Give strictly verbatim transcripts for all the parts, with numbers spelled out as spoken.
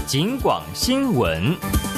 警广新闻。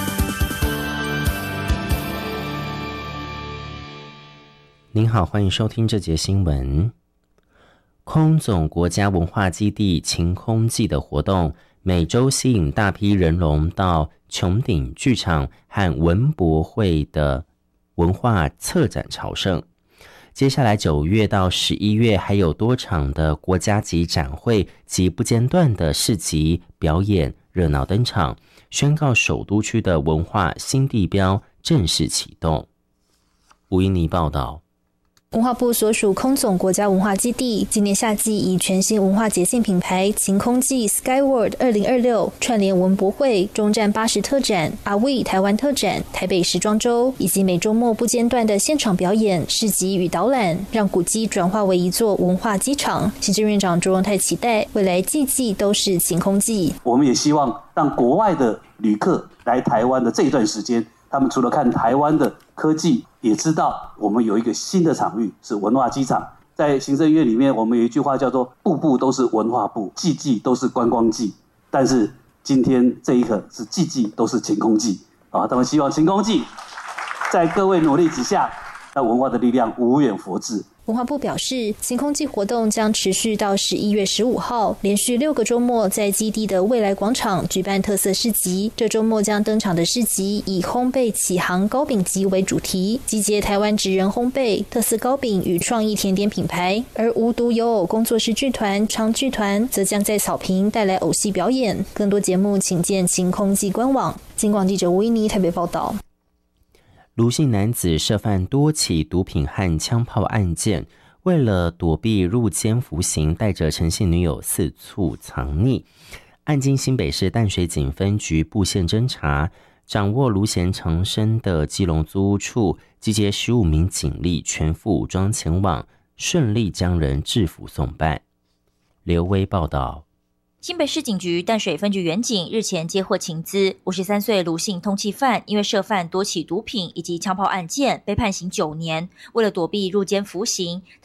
您好，欢迎收听这节新闻。空总国家文化基地晴空祭的活动，每周吸引大批人龙到穹顶剧场和文博会的文化策展朝圣。接下来九月到十一月还有多场的国家级展会及不间断的市集表演热闹登场，宣告首都区的文化新地标正式启动。吴依妮报道。 文化部所属空总国家文化基地今年夏季以全新文化节庆品牌晴空祭 Skyward 二零二六串联文博会、中站八十特展、阿威台湾特展、台北时装周，以及每周末不间断的现场表演、市集与导览，让古迹转化为一座文化机场。行政院长卓荣泰期待未来季季都是晴空祭。 我们也希望让国外的旅客来台湾的这一段时间，他们除了看台湾的科技，也知道我们有一个新的场域是文化机场。在行政院里面，我们有一句话叫做步步都是文化部，季季都是观光季。但是今天这一刻是季季都是晴空季啊！他们希望晴空季在各位努力之下，那文化的力量无远弗至。 文化部表示，晴空祭活动将持续到十一月十五号，连续六个周末在基地的未来广场举办特色市集。这周末将登场的市集以烘焙启航糕饼集为主题，集结台湾职人烘焙、特色糕饼与创意甜点品牌。而无独有偶工作室剧团、长剧团则将在草坪带来偶戏表演。更多节目请见晴空祭官网。警广记者吴依妮台北报道。 卢姓男子涉犯多起毒品和枪炮案件，为了躲避入监服刑，带着陈姓女友四处藏匿。案经新北市淡水警分局布线侦查，掌握卢贤藏身的基隆租屋处，集结十五名警力，全副武装前往，顺利将人制服送办。刘威报道。 新北市警局淡水分局员警日前接获情资，五十三岁卢姓通缉犯因为涉犯多起毒品以及枪炮案件，被判刑九年。为了躲避入监服刑，